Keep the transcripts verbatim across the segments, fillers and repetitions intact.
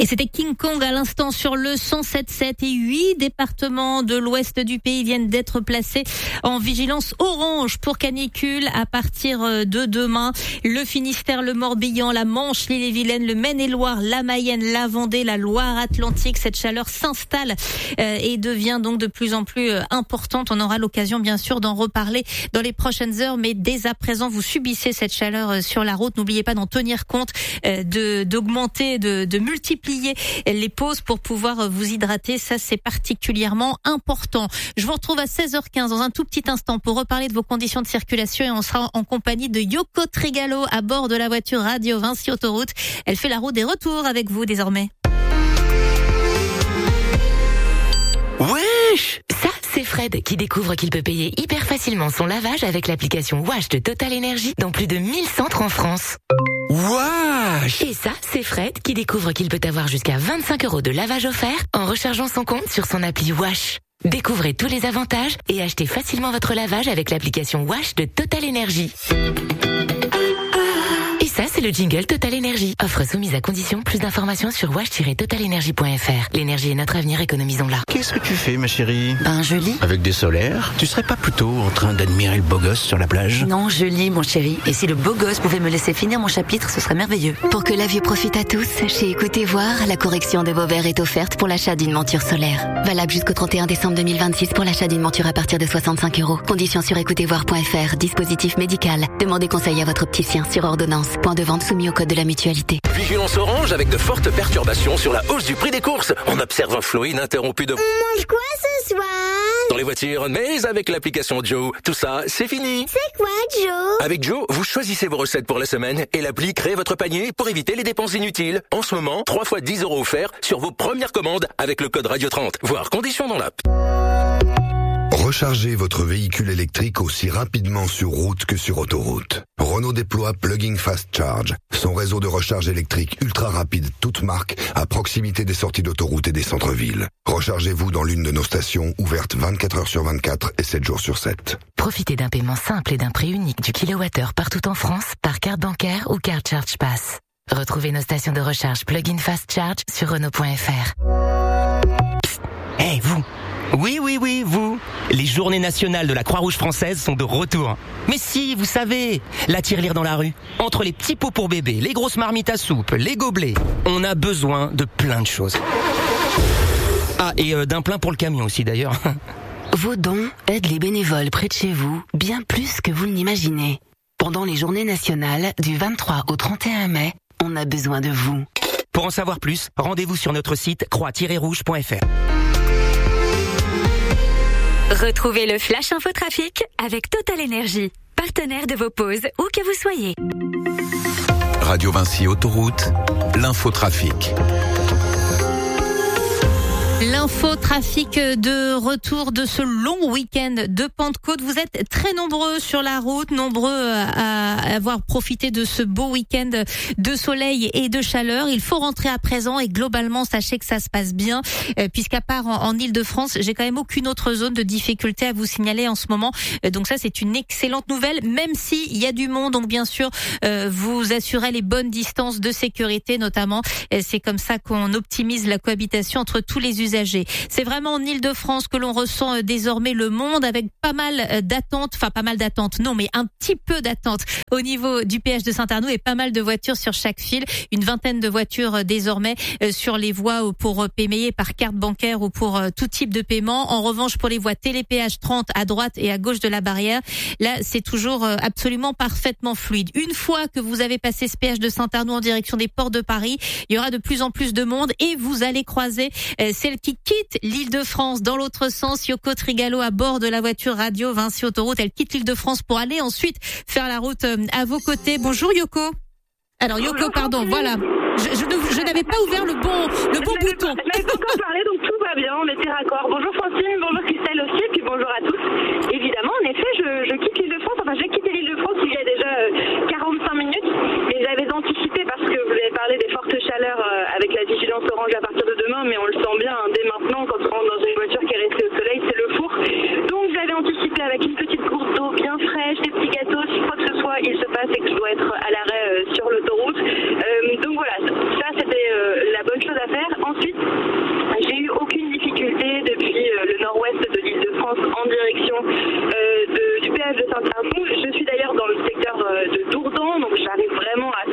Et c'était King Kong à l'instant sur le cent sept virgule sept et huit départements de l'ouest du pays viennent d'être placés en vigilance orange pour canicule à partir de demain. Le Finistère, le Morbihan, la Manche, l'Ille-et-Vilaine, le Maine-et-Loire, la Mayenne, la Vendée, la Loire-Atlantique. Cette chaleur s'installe euh, et devient donc de plus en plus euh, importante. On aura l'occasion bien sûr d'en reparler dans les prochaines heures, mais dès à présent vous subissez cette chaleur euh, sur la route. N'oubliez pas d'en tenir compte, euh, de d'augmenter, de, de multiplier les pauses pour pouvoir vous hydrater. Ça, c'est particulièrement important. Je vous retrouve à seize heures quinze dans un tout petit instant pour reparler de vos conditions de circulation et on sera en compagnie de Yoko Trigalo à bord de la voiture Radio Vinci Autoroute. Elle fait la route des retours avec vous désormais. Wesh! Ça, c'est Fred qui découvre qu'il peut payer hyper facilement son lavage avec l'application Wash de Total Energy dans plus de mille centres en France. Wesh! Et ça, c'est Fred qui découvre qu'il peut avoir jusqu'à vingt-cinq euros de lavage offert en rechargeant son compte sur son appli Wash. Découvrez tous les avantages et achetez facilement votre lavage avec l'application Wash de Total Energy. Et ça, c'est le jingle Total Energy. Offre soumise à condition. Plus d'informations sur wash tiret total energy point f r. L'énergie est notre avenir, économisons-la. Qu'est-ce que tu fais, ma chérie? Ben, je lis. Avec des solaires? Tu serais pas plutôt en train d'admirer le beau gosse sur la plage? Non, je lis, mon chéri. Et si le beau gosse pouvait me laisser finir mon chapitre, ce serait merveilleux. Pour que la vue profite à tous, chez Écoutez Voir, la correction de vos verres est offerte pour l'achat d'une monture solaire. Valable jusqu'au trente et un décembre deux mille vingt-six pour l'achat d'une monture à partir de soixante-cinq euros. Conditions sur écoutez voir point f r. Dispositif médical. Demandez conseil à votre opticien sur ordonnance. Point de vente soumis au code de la mutualité. Vigilance orange avec de fortes perturbations sur la hausse du prix des courses. On observe un flot ininterrompu de... On mange quoi ce soir? Dans les voitures, mais avec l'application Joe, tout ça, c'est fini. C'est quoi, Joe? Avec Joe, vous choisissez vos recettes pour la semaine et l'appli crée votre panier pour éviter les dépenses inutiles. En ce moment, trois fois dix euros offerts sur vos premières commandes avec le code Radio trente. Voir conditions dans l'app. Rechargez votre véhicule électrique aussi rapidement sur route que sur autoroute. Renault déploie Plug-in Fast Charge, son réseau de recharge électrique ultra rapide toute marque à proximité des sorties d'autoroute et des centres-villes. Rechargez-vous dans l'une de nos stations ouvertes vingt-quatre heures sur vingt-quatre et sept jours sur sept. Profitez d'un paiement simple et d'un prix unique du kilowattheure partout en France par carte bancaire ou carte Charge Pass. Retrouvez nos stations de recharge Plug-in Fast Charge sur Renault point f r. Psst, hey vous! Oui, oui, oui, vous. Les journées nationales de la Croix-Rouge française sont de retour. Mais si, vous savez, la tirelire dans la rue. Entre les petits pots pour bébé, les grosses marmites à soupe, les gobelets, on a besoin de plein de choses. Ah, et euh, d'un plein pour le camion aussi d'ailleurs. Vos dons aident les bénévoles près de chez vous bien plus que vous ne l'imaginez. Pendant les journées nationales du vingt-trois au trente et un mai, on a besoin de vous. Pour en savoir plus, rendez-vous sur notre site croix tiret rouge point f r. Retrouvez le Flash Infotrafic avec Total Energy, partenaire de vos pauses où que vous soyez. Radio Vinci Autoroute, l'infotrafic. L'infotrafic de retour de ce long week-end de Pentecôte. Vous êtes très nombreux sur la route, nombreux à avoir profité de ce beau week-end de soleil et de chaleur. Il faut rentrer à présent et globalement, sachez que ça se passe bien, puisqu'à part en, en Ile-de-France, j'ai quand même aucune autre zone de difficulté à vous signaler en ce moment. Donc ça, c'est une excellente nouvelle, même s'il y a du monde. Donc bien sûr, vous assurez les bonnes distances de sécurité notamment. C'est comme ça qu'on optimise la cohabitation entre tous les usagers. C'est vraiment en Ile-de-France que l'on ressent désormais le monde avec pas mal d'attentes, enfin pas mal d'attentes, non mais un petit peu d'attentes au niveau du péage de Saint-Arnoux et pas mal de voitures sur chaque file, une vingtaine de voitures désormais sur les voies pour payer par carte bancaire ou pour tout type de paiement. En revanche, pour les voies télépéage trente à droite et à gauche de la barrière, là c'est toujours absolument parfaitement fluide. Une fois que vous avez passé ce péage de Saint-Arnoux en direction des ports de Paris, il y aura de plus en plus de monde et vous allez croiser celle qui quitte l'Île-de-France dans l'autre sens. Yoko Trigalo à bord de la voiture Radio Vinci Autoroute. Elle quitte l'Île-de-France pour aller ensuite faire la route à vos côtés. Bonjour Yoko. Alors Yoko, pardon, voilà. Je, je, je n'avais pas ouvert le bon, le bon bouton. Je n'avais pas encore parlé, donc tout va bien, on était raccord. Bonjour Francine, bonjour Christelle aussi, et puis bonjour à tous. Évidemment, en effet, je, je quitte l'Île-de-France, enfin j'ai quitté l'Île-de-France il y a déjà quarante-cinq minutes, et j'avais anticipé parce que vous avez parlé des fortes chaleurs avec la vigilance orange à partir de demain, mais on le sent bien hein, dès maintenant, quand on rentre dans une voiture qui est restée au soleil, c'est le four. Donc j'avais anticipé avec une petite gourde d'eau bien fraîche, des petits gâteaux, si quoi que ce soit il se passe et que je dois être à l'arrêt euh, sur l'autoroute. Euh, donc voilà, ça c'était euh, la bonne chose à faire.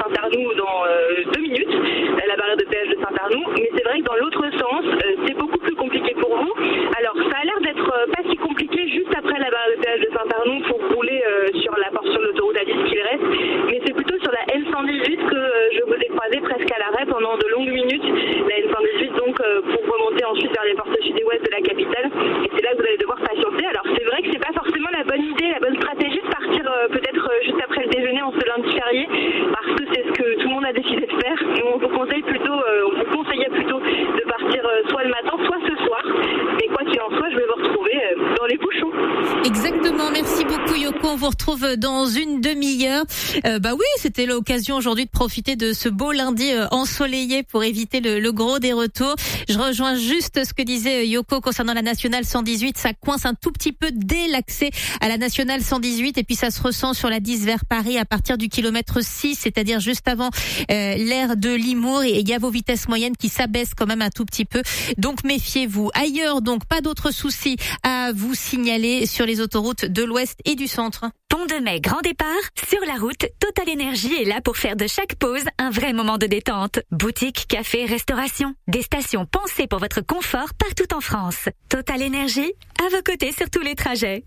Saint-Arnoux dans euh, deux minutes, la barrière de péage de Saint-Arnoux. Mais c'est vrai que dans l'autre sens, euh, c'est beaucoup plus compliqué pour vous. Alors, ça a l'air d'être euh, pas si compliqué juste après la barrière de péage de Saint-Arnoux pour rouler euh, sur la portion de l'autoroute A dix qu'il reste. Mais c'est plutôt sur la N cent dix-huit que euh, je vous ai croisé presque à l'arrêt pendant de longues minutes. La N cent dix-huit, donc, euh, pour remonter ensuite vers les portes sud et ouest de la capitale. Et c'est là que vous allez devoir patienter. Alors, c'est vrai que c'est pas forcément la bonne idée, la bonne stratégie de partir euh, peut-être euh, juste après le déjeuner en ce lundi férié, parce que c'est ce que tout le monde a décidé de faire. Nous, on vous conseille plutôt, euh, on vous conseillait plutôt de partir euh, soit le matin, soit ce soir. Mais quoi qu'il en soit, je vais vous retrouver euh, dans les bouchons. Exactement, merci beaucoup Yoko, on vous retrouve dans une demi-heure. Euh, bah oui, c'était l'occasion aujourd'hui de profiter de ce beau lundi euh, ensoleillé pour éviter le, le gros des retours. Je rejoins juste ce que disait Yoko concernant la nationale cent dix-huit, ça coince un tout petit peu dès l'accès à la nationale cent dix-huit et puis ça se ressent sur la dix vers Paris à partir du kilomètre six, c'est-à-dire juste avant euh, l'aire de Limours, et il y a vos vitesses moyennes qui s'abaissent quand même un tout petit peu, donc méfiez-vous. Ailleurs donc, pas d'autres soucis à vous signaler sur les autoroutes de l'Ouest et du Centre. Pont de Mai, grand départ. Sur la route, Total Énergie est là pour faire de chaque pause un vrai moment de détente. Boutique, café, restauration. Des stations pensées pour votre confort partout en France. Total Énergie, à vos côtés sur tous les trajets.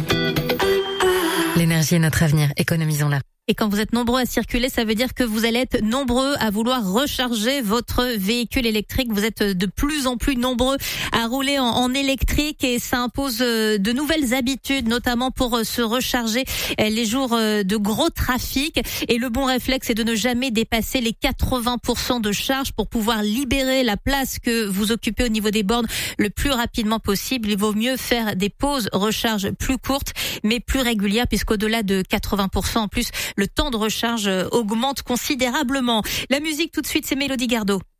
L'énergie est notre avenir, économisons-la. Et quand vous êtes nombreux à circuler, ça veut dire que vous allez être nombreux à vouloir recharger votre véhicule électrique. Vous êtes de plus en plus nombreux à rouler en, en électrique et ça impose de nouvelles habitudes, notamment pour se recharger les jours de gros trafic. Et le bon réflexe est de ne jamais dépasser les quatre-vingts pour cent de charge pour pouvoir libérer la place que vous occupez au niveau des bornes le plus rapidement possible. Il vaut mieux faire des pauses recharge plus courtes mais plus régulières, puisqu'au-delà de quatre-vingts pour cent en plus, le temps de recharge augmente considérablement. La musique tout de suite, c'est Mélodie Gardot.